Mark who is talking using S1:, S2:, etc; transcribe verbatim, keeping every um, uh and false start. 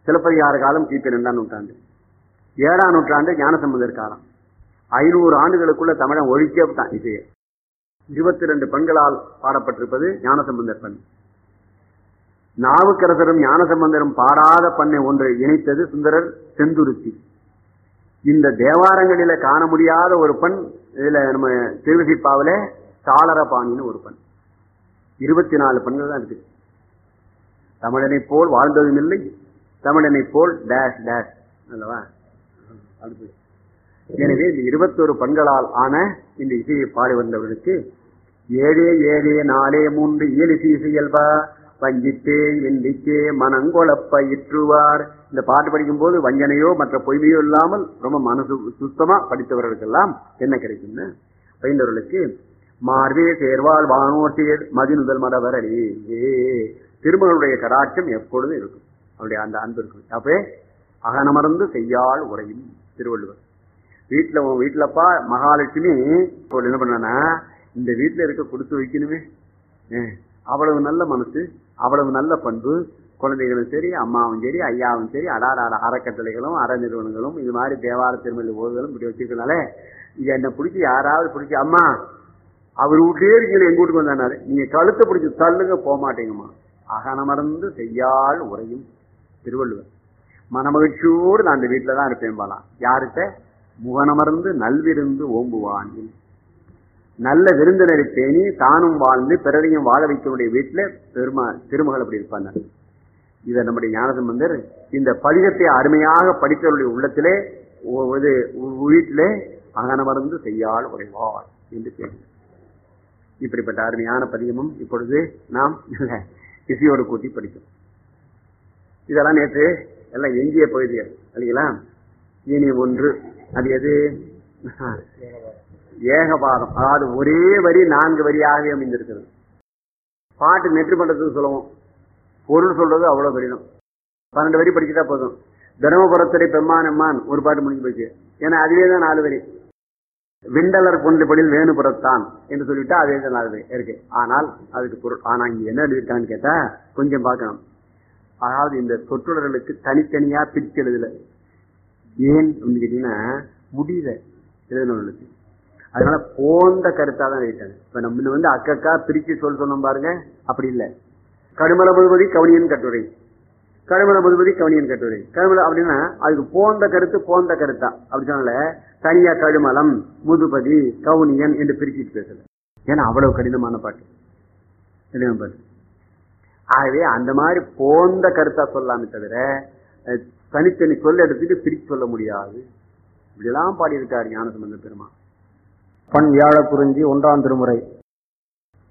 S1: சிலப்பதிகார காலம் கிபி இரண்டாம் நூற்றாண்டு, ஏழாம் நூற்றாண்டு ஞானசம்பந்தர் காலம். ஐநூறு ஆண்டுகளுக்குள்ள தமிழன் ஒழிக்கே விட்டான் இசையை. இருபத்தி ரெண்டு பெண்களால் பாடப்பட்டிருப்பது ஞானசம்பந்தர் பண். நாவுக்கரசரும் ஞானசம்பந்தரும் பாடாத பண்ணை ஒன்றை இணைத்தது சுந்தரர் செந்துருத்தி. இந்த தேவாரங்களில காண முடியாத ஒரு பண் இதுல நம்ம திருவிசிப்பாவில சாளரபாணின்னு ஒரு பண். இருபத்தி நாலு பெண்கள் தான் இருக்கு. தமிழனை போல் வாழ்ந்ததும் இல்லை, தமிழனை போல் டேஷ் டேஷ் அல்லவா. எனவே இந்த இருபத்தொரு பெண்களால் ஆன இந்த இசையை பாடி வந்தவர்களுக்கு ஏழே ஏழே நாலே மூன்று இயலிசை இசையல்பா வஞ்சித்தே வெண்டிக்கே மனங்கொழப்ப இற்றுவார். இந்த பாட்டு படிக்கும் போது வஞ்சனையோ மற்ற பொய்மையோ இல்லாமல் ரொம்ப மனசு சுத்தமா படித்தவர்களுக்கெல்லாம் என்ன கிடைக்கும்னு பயின்றவர்களுக்கு மார்வே சேர்வாள் வானோர் சேர் மதிநுதல் மடவரடி திருமகளுடைய கடாட்சம் எப்பொழுதும் இருக்கும். அவருடைய அந்த அன்பு இருக்கும். அப்பே அகனமர்ந்து செய்யாள் உரையும் திருவள்ளுவர். வீட்டுல வீட்டுலப்பா மகாலட்சுமி என்ன பண்ணா, இந்த வீட்டுல இருக்க கொடுத்து வைக்கணுமே, அவ்வளவு நல்ல மனசு, அவ்வளவு நல்ல பண்பு, குழந்தைகளும் சரி அம்மாவும் சரி ஐயாவும் சரி அடார அறக்கட்டளைகளும் அற நிறுவனங்களும் இது மாதிரி தேவார திருமணி ஓதுகளும் இப்படி வச்சிருக்கனால என்னை பிடிச்சி யாராவது பிடிச்சி அம்மா அவர் வீட்லயே இருக்கீங்க எங்க வீட்டுக்கு வந்தாரு, நீங்க கழுத்தை பிடிச்சி தள்ளுங்க போக மாட்டேங்கம்மா. அகனமர்ந்து செய்யாள் உரையும் திருவள்ளுவர். மனமகிழ்ச்சியோடு நான் அந்த வீட்டுல தான் இருப்பேன் பாலாம். யார்கிட்ட? முகனமர்ந்து நல்விருந்து ஓம்புவான். நல்ல விருந்தினரை பேணி தானும் வாழ்ந்து பிறரையும் வாழ வைக்கக்கூடிய வீட்டுல பெருமா திருமகள் அப்படி இருப்பாங்க. இதை நம்முடைய ஞானசம்பந்தர் இந்த பதிகத்தை அருமையாக படித்தவருடைய உள்ளத்திலே வீட்டிலே அகனமர்ந்து செய்யாள் உரைவாள் என்று பேர். இப்படிப்பட்ட அருமையான பதிகமும் இப்பொழுது நாம் இசையோடு கூட்டி படிக்கும். இதெல்லாம் நேற்று எல்லாம் எஞ்சிய பகுதிகள் இல்லைங்களா. இனி ஒன்று, அது எது? ஏகபாதம். அதாவது ஒரே வரி நான்கு வரியாகவே அமைந்திருக்கிறது. பாட்டு நெற்று பண்றதுக்கு சொல்லுவோம், பொருள் சொல்றது அவ்வளவு கடினம். பன்னெண்டு வரி படிச்சுட்டா போதும். தர்மபுரத்துறை பெம்மான் எம்மான் ஒரு பாட்டு முடிஞ்சு போச்சு. ஏன்னா அதுவே தான் நாலு வரி. விண்டலர் கொண்டபடியில் வேணுபுறத்தான் என்று சொல்லிவிட்டா அதே தான் நாலு வரி இருக்கு. ஆனால் அதுக்கு பொருள் ஆனா இங்க என்ன எழுதியிருக்கான்னு கேட்டா கொஞ்சம் பார்க்கணும். அதாவது இந்த சொற்றொடர்களுக்கு தனித்தனியா பிரிச்சு எழுதல. ஏன் கேட்டீங்கன்னா முடியல எழுதினவர்களுக்கு. அதனால போன்ற கருத்தா தான் எழுதிட்டாங்க. இப்ப நம்ம வந்து அக்கக்கா பிரிச்சு சொல் சொன்னோம் பாருங்க, அப்படி இல்லை. கடுமல முதுபதி கவனியன் கட்டுரை, கடுமல முதுபதி கவனியன் கட்டுரை, கடுமல அப்படின்னா அதுக்கு போன்ற கருத்து போன்ற கருத்தா அப்படி சொன்னால தனியா கடுமலம் முதுபதி கவுனியன் என்று பிரிச்சுட்டு பேசல. ஏன்னா அவ்வளவு கடினமான பாட்டு கடின பாட்டு. ஆகவே அந்த மாதிரி போன்ற கருத்தா சொல்லாமே தவிர தனித்தனி சொல்ல எடுத்துட்டு பிரிச்சு சொல்ல முடியாது. இப்படியெல்லாம் பாடியிருக்காரு ஞானசம்பந்த பெருமான். பண் வியாழ குறிஞ்சி ஒன்றாம் திருமுறை.